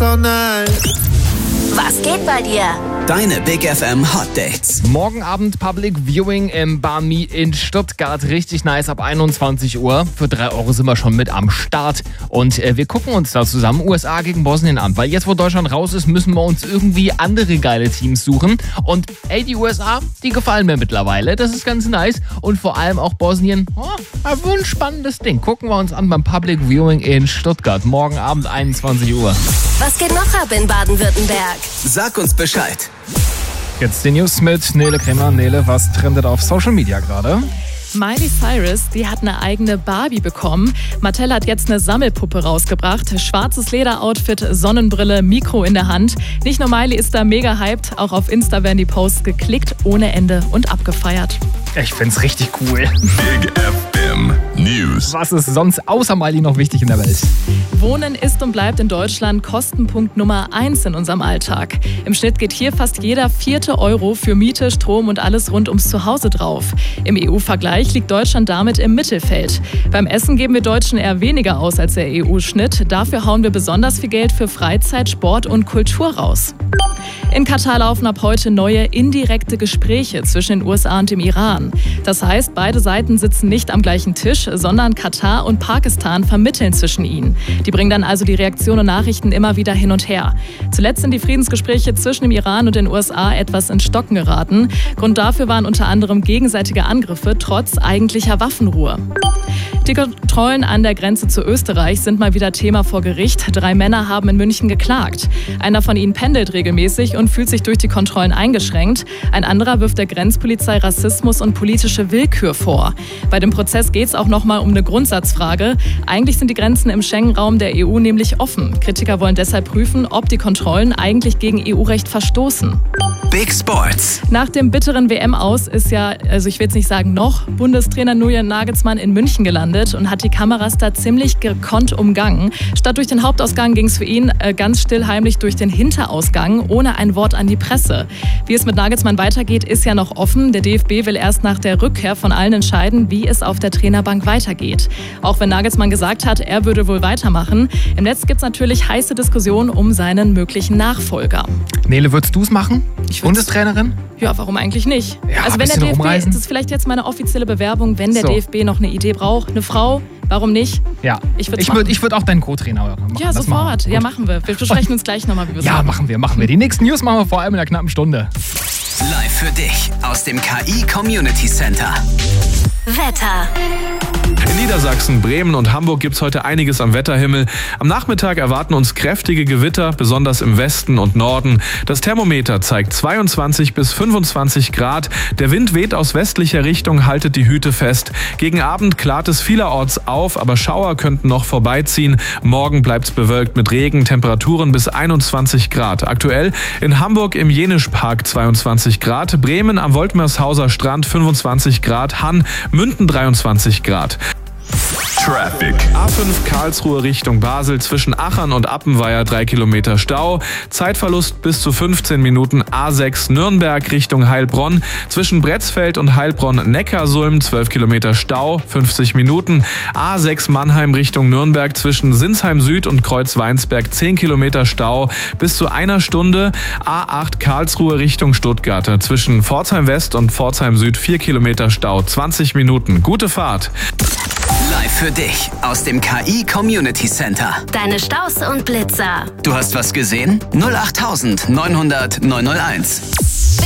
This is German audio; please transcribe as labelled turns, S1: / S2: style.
S1: all night.
S2: Was geht bei dir?
S3: Deine Big FM Hot Dates.
S4: Morgen Abend Public Viewing im Barmi in Stuttgart. Richtig nice ab 21 Uhr. Für 3 Euro sind wir schon mit am Start. Und wir gucken uns da zusammen USA gegen Bosnien an. Weil jetzt, wo Deutschland raus ist, müssen wir uns irgendwie andere geile Teams suchen. Und die USA, die gefallen mir mittlerweile. Das ist ganz nice. Und vor allem auch Bosnien. Ein spannendes Ding. Gucken wir uns an beim Public Viewing in Stuttgart. Morgen Abend 21 Uhr.
S2: Was geht noch ab in Baden-Württemberg?
S3: Sag uns Bescheid.
S4: Jetzt die News mit Nele Kremer. Nele, was trendet auf Social Media gerade?
S5: Miley Cyrus, die hat eine eigene Barbie bekommen. Mattel hat jetzt eine Sammelpuppe rausgebracht. Schwarzes Lederoutfit, Sonnenbrille, Mikro in der Hand. Nicht nur Miley ist da mega hyped, auch auf Insta werden die Posts geklickt ohne Ende und abgefeiert.
S4: Ich find's richtig cool.
S6: Big FM News.
S4: Was ist sonst außer Miley noch wichtig in der Welt?
S5: Wohnen ist und bleibt in Deutschland Kostenpunkt Nummer 1 in unserem Alltag. Im Schnitt geht hier fast jeder 4. Euro für Miete, Strom und alles rund ums Zuhause drauf. Im EU-Vergleich liegt Deutschland damit im Mittelfeld. Beim Essen geben wir Deutschen eher weniger aus als der EU-Schnitt. Dafür hauen wir besonders viel Geld für Freizeit, Sport und Kultur raus. In Katar laufen ab heute neue indirekte Gespräche zwischen den USA und dem Iran. Das heißt, beide Seiten sitzen nicht am gleichen Tisch, sondern Katar und Pakistan vermitteln zwischen ihnen. Die bringen dann also die Reaktionen und Nachrichten immer wieder hin und her. Zuletzt sind die Friedensgespräche zwischen dem Iran und den USA etwas ins Stocken geraten. Grund dafür waren unter anderem gegenseitige Angriffe trotz eigentlicher Waffenruhe. Die Kontrollen an der Grenze zu Österreich sind mal wieder Thema vor Gericht. 3 Männer haben in München geklagt. Einer von ihnen pendelt regelmäßig und fühlt sich durch die Kontrollen eingeschränkt. Ein anderer wirft der Grenzpolizei Rassismus und politische Willkür vor. Bei dem Prozess geht es auch nochmal um eine Grundsatzfrage. Eigentlich sind die Grenzen im Schengen-Raum der EU nämlich offen. Kritiker wollen deshalb prüfen, ob die Kontrollen eigentlich gegen EU-Recht verstoßen.
S3: Big Sports.
S5: Nach dem bitteren WM-Aus ist ja, also ich will jetzt nicht sagen noch, Bundestrainer Julian Nagelsmann in München gelandet und hat die Kameras da ziemlich gekonnt umgangen. Statt durch den Hauptausgang ging es für ihn ganz still heimlich durch den Hinterausgang, ohne ein Wort an die Presse. Wie es mit Nagelsmann weitergeht, ist ja noch offen. Der DFB will erst nach der Rückkehr von allen entscheiden, wie es auf der Trainerbank weitergeht. Auch wenn Nagelsmann gesagt hat, er würde wohl weitermachen. Im Netz gibt es natürlich heiße Diskussionen um seinen möglichen Nachfolger.
S4: Nele, würdest du es machen? Bundestrainerin?
S5: Ja, warum eigentlich nicht?
S4: Ja,
S5: also wenn der DFB,
S4: rumreisen.
S5: das ist vielleicht jetzt meine offizielle Bewerbung, wenn der DFB noch eine Idee braucht, eine Frau, warum nicht?
S4: Ja,
S5: ich würd
S4: auch deinen Co-Trainer machen.
S5: Ja, sofort. Ja, machen wir. Wir besprechen uns gleich nochmal, wie wir es machen.
S4: machen wir. Die nächsten News machen wir vor allem in einer knappen Stunde.
S3: Live für dich aus dem KI Community Center.
S2: Wetter.
S6: In Niedersachsen, Bremen und Hamburg gibt es heute einiges am Wetterhimmel. Am Nachmittag erwarten uns kräftige Gewitter, besonders im Westen und Norden. Das Thermometer zeigt 22 bis 25 Grad. Der Wind weht aus westlicher Richtung, haltet die Hüte fest. Gegen Abend klart es vielerorts auf, aber Schauer könnten noch vorbeiziehen. Morgen bleibt es bewölkt mit Regen, Temperaturen bis 21 Grad. Aktuell in Hamburg im Jenischpark 22 Grad, Bremen am Woltmershauser Strand 25 Grad, Hann, Münden 23 Grad. Traffic. A5 Karlsruhe Richtung Basel zwischen Achern und Appenweier 3 Kilometer Stau. Zeitverlust bis zu 15 Minuten. A6 Nürnberg Richtung Heilbronn zwischen Bretzfeld und Heilbronn-Neckarsulm 12 Kilometer Stau, 50 Minuten. A6 Mannheim Richtung Nürnberg zwischen Sinsheim Süd und Kreuzweinsberg 10 Kilometer Stau bis zu 1 Stunde. A8 Karlsruhe Richtung Stuttgart zwischen Pforzheim West und Pforzheim Süd 4 Kilometer Stau, 20 Minuten. Gute Fahrt.
S3: Live für dich aus dem KI Community Center.
S2: Deine Staus und Blitzer.
S3: Du hast was gesehen? 08900 901.